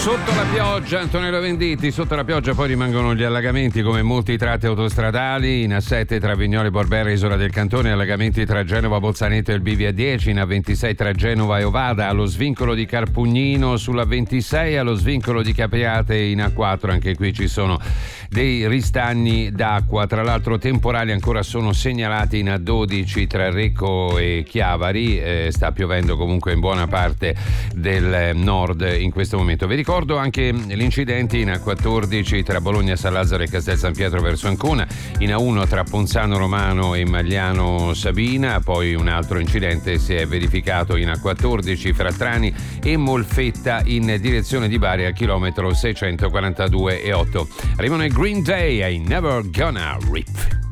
Sotto la pioggia, Antonello Venditti, sotto la pioggia poi rimangono gli allagamenti come molti tratti autostradali, in A7 tra Vignole e Borbera, Isola del Cantone, allagamenti tra Genova, Bolzaneto e il Bivi A10, in A26 tra Genova e Ovada, allo svincolo di Carpugnino sulla 26, allo svincolo di Capriate in A4, anche qui ci sono dei ristagni d'acqua, tra l'altro temporali ancora sono segnalati in A12 tra Recco e Chiavari, sta piovendo comunque in buona parte del nord in questo momento. Vi ricordo anche gli incidenti in A14 tra Bologna, San Lazzaro e Castel San Pietro verso Ancona, in A1 tra Ponzano Romano e Magliano Sabina, poi un altro incidente si è verificato in A14 fra Trani e Molfetta in direzione di Bari al chilometro 642,8. Arrivano i Green Day, I Never Gonna Rip.